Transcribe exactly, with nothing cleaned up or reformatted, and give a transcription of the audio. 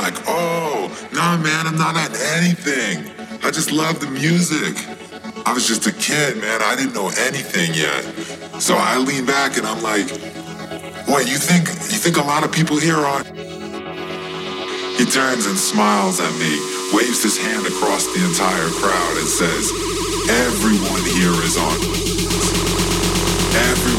like, oh, nah, man, I'm not at anything. I just love the music. I was just a kid, man. I didn't know anything yet. So I lean back and I'm like, wait, you think you think a lot of people here are? He turns and smiles at me, waves his hand across the entire crowd and says, everyone here is on